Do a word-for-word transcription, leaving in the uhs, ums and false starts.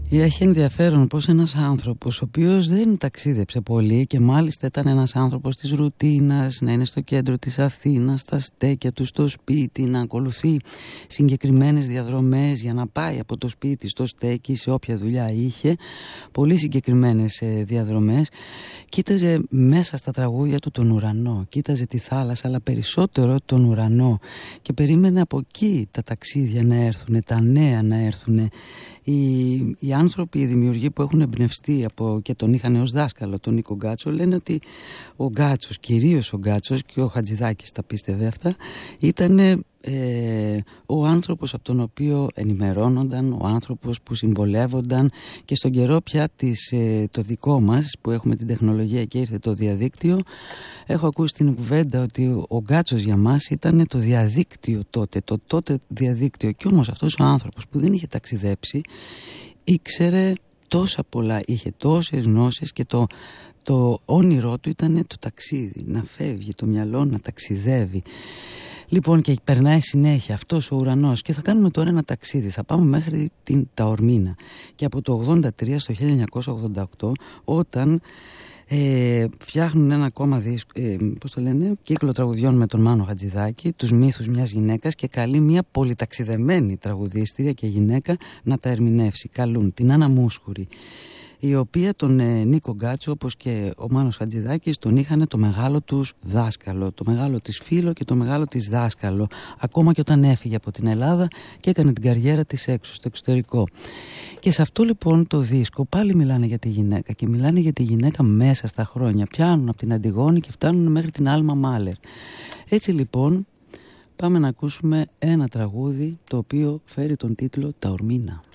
Έχει ενδιαφέρον πως ένας άνθρωπος ο οποίος δεν ταξίδεψε πολύ και μάλιστα ήταν ένας άνθρωπος της ρουτίνας, να είναι στο κέντρο της Αθήνας, στα στέκια του στο σπίτι, να ακολουθεί συγκεκριμένες διαδρομές για να πάει από το σπίτι στο στέκι σε όποια δουλειά είχε, πολύ συγκεκριμένες διαδρομές. Κοίταζε μέσα στα τραγούδια του τον ουρανό, κοίταζε τη θάλασσα αλλά περισσότερο τον ουρανό και περίμενε από εκεί τα ταξίδια να έρθουν, τα νέα να έρθουν. Οι, οι άνθρωποι, οι δημιουργοί που έχουν εμπνευστεί από, και τον είχαν ως δάσκαλο τον Νίκο Γκάτσο, λένε ότι ο Γκάτσος, κυρίως ο Γκάτσος, και ο Χατζηδάκης τα πίστευε αυτά, ήταν ε, ο άνθρωπος από τον οποίο ενημερώνονταν, ο άνθρωπος που συμβολεύονταν. Και στον καιρό πια της, ε, το δικό μας που έχουμε την τεχνολογία και ήρθε το διαδίκτυο, έχω ακούσει την κουβέντα ότι ο Γκάτσος για μας ήταν το διαδίκτυο τότε, το τότε διαδίκτυο. Και όμως αυτός ο άνθρωπος που δεν είχε ταξιδέψει ήξερε τόσα πολλά, είχε τόσες γνώσεις και το, το όνειρό του ήταν το ταξίδι, να φεύγει το μυαλό, να ταξιδεύει. Λοιπόν, και περνάει συνέχεια αυτός ο ουρανός και θα κάνουμε τώρα ένα ταξίδι, θα πάμε μέχρι την Ταορμίνα. Και από το ογδόντα τρία στο χίλια εννιακόσια ογδόντα οκτώ, όταν ε, φτιάχνουν ένα ακόμα δίσκο, ε, πώς το λένε, κύκλο τραγουδιών με τον Μάνο Χατζηδάκη, τους μύθους μιας γυναίκας, και καλεί μια πολυταξιδεμένη τραγουδίστρια και γυναίκα να τα ερμηνεύσει. Καλούν την Άννα Μούσχουρη, η οποία τον ε, Νίκο Γκάτσο, όπως και ο Μάνος Χατζηδάκης, τον είχαν το μεγάλο τους δάσκαλο, το μεγάλο της φίλο και το μεγάλο της δάσκαλο, ακόμα και όταν έφυγε από την Ελλάδα και έκανε την καριέρα της έξω στο εξωτερικό. Και σε αυτό λοιπόν το δίσκο πάλι μιλάνε για τη γυναίκα, και μιλάνε για τη γυναίκα μέσα στα χρόνια. Πιάνουν από την Αντιγόνη και φτάνουν μέχρι την Άλμα Μάλερ. Έτσι λοιπόν πάμε να ακούσουμε ένα τραγούδι το οποίο φέρει τον τίτλο «Ταορμίνα».